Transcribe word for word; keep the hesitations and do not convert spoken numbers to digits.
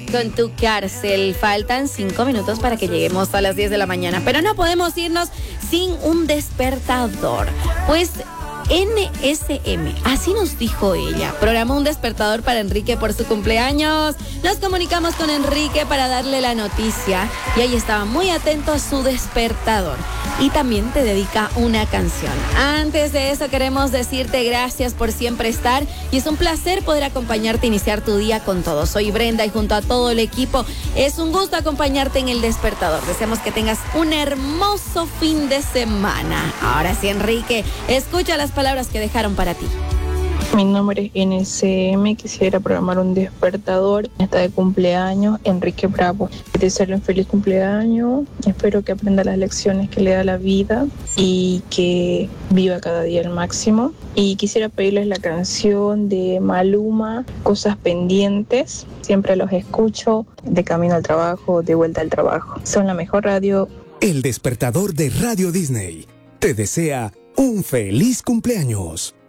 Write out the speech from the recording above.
con Tu Cárcel. Faltan cinco minutos para que lleguemos a las diez de la mañana, pero no podemos irnos sin un despertador. Pues N S M, así nos dijo ella, programó un despertador para Enrique por su cumpleaños. Nos comunicamos con Enrique para darle la noticia y ahí estaba muy atento a su despertador. Y también te dedica una canción. Antes de eso queremos decirte gracias por siempre estar y es un placer poder acompañarte a iniciar tu día con todo. Soy Brenda y junto a todo el equipo es un gusto acompañarte en el despertador. Deseamos que tengas un hermoso fin de semana. Ahora sí, Enrique, escucha las palabras que dejaron para ti. Mi nombre es N S M, quisiera programar un despertador. Está de cumpleaños Enrique Bravo. Desearle un feliz cumpleaños. Espero que aprenda las lecciones que le da la vida y que viva cada día al máximo. Y quisiera pedirles la canción de Maluma, Cosas Pendientes. Siempre los escucho de camino al trabajo, de vuelta al trabajo. Son la mejor radio. El despertador de Radio Disney te desea un feliz cumpleaños.